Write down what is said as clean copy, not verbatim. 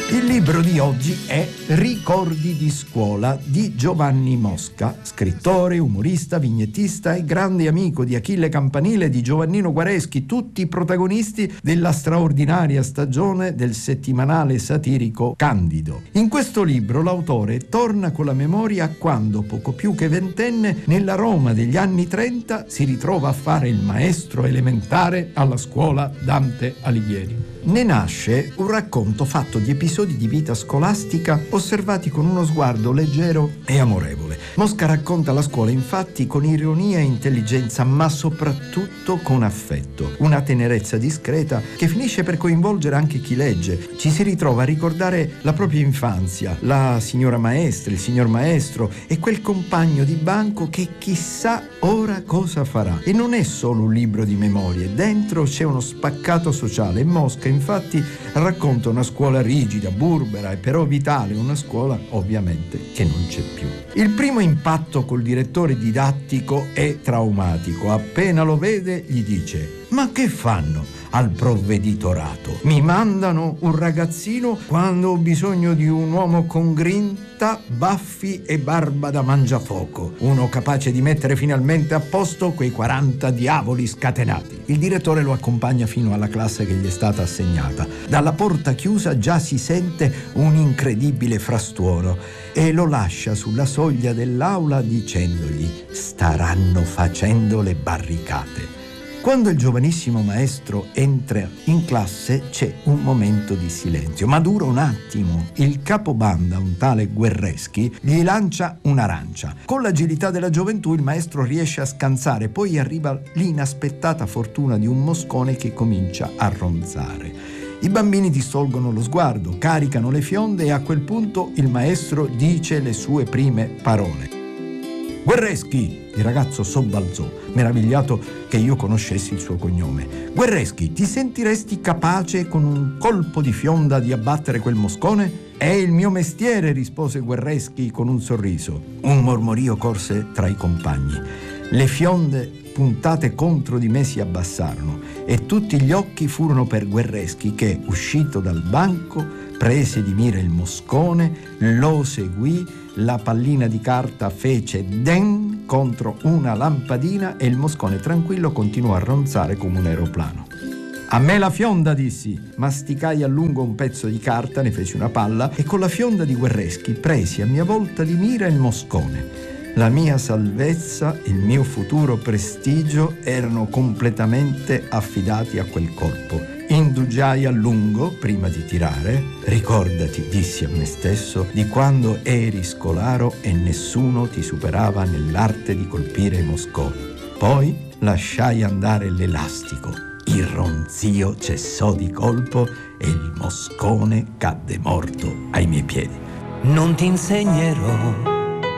Il libro di oggi è Ricordi di scuola di Giovanni Mosca, scrittore, umorista, vignettista e grande amico di Achille Campanile e di Giovannino Guareschi, tutti protagonisti della straordinaria stagione del settimanale satirico Candido. In questo libro l'autore torna con la memoria a quando, poco più che ventenne, nella Roma degli anni 30 si ritrova a fare il maestro elementare alla scuola Dante Alighieri. Ne nasce un racconto fatto di episodi di vita scolastica osservati con uno sguardo leggero e amorevole. Mosca racconta la scuola infatti con ironia e intelligenza, ma soprattutto con affetto, una tenerezza discreta che finisce per coinvolgere anche chi legge. Ci si ritrova a ricordare la propria infanzia, la signora maestra, il signor maestro e quel compagno di banco che chissà ora cosa farà. E non è solo un libro di memorie, dentro c'è uno spaccato sociale e Mosca infatti racconta una scuola rigida, burbera e però vitale, una scuola ovviamente che non c'è più. Il primo impatto col direttore didattico è traumatico. Appena lo vede gli dice: ma che fanno al provveditorato? Mi mandano un ragazzino quando ho bisogno di un uomo con grinta, baffi e barba da mangiafoco, uno capace di mettere finalmente a posto quei 40 diavoli scatenati. Il direttore lo accompagna fino alla classe che gli è stata assegnata. Dalla porta chiusa già si sente un incredibile frastuono e lo lascia sulla soglia dell'aula dicendogli: staranno facendo le barricate. Quando il giovanissimo maestro entra in classe c'è un momento di silenzio, ma dura un attimo. Il capobanda, un tale Guerreschi, gli lancia un'arancia. Con l'agilità della gioventù il maestro riesce a scansare, poi arriva l'inaspettata fortuna di un moscone che comincia a ronzare. I bambini distolgono lo sguardo, caricano le fionde e a quel punto il maestro dice le sue prime parole. Guerreschi! Il ragazzo sobbalzò, meravigliato che io conoscessi il suo cognome. Guerreschi, ti sentiresti capace con un colpo di fionda di abbattere quel moscone? È il mio mestiere, rispose Guerreschi con un sorriso. Un mormorio corse tra i compagni. Le fionde puntate contro di me si abbassarono e tutti gli occhi furono per Guerreschi che, uscito dal banco, prese di mira il moscone, lo seguì, la pallina di carta fece den contro una lampadina e il moscone tranquillo continuò a ronzare come un aeroplano. A me la fionda, dissi. Masticai a lungo un pezzo di carta, ne feci una palla e con la fionda di Guerreschi presi a mia volta di mira il moscone. La mia salvezza, il mio futuro prestigio erano completamente affidati a quel colpo. Indugiai a lungo prima di tirare. Ricordati, dissi a me stesso, di quando eri scolaro e nessuno ti superava nell'arte di colpire i mosconi. Poi lasciai andare l'elastico. Il ronzio cessò di colpo e il moscone cadde morto ai miei piedi. Non ti insegnerò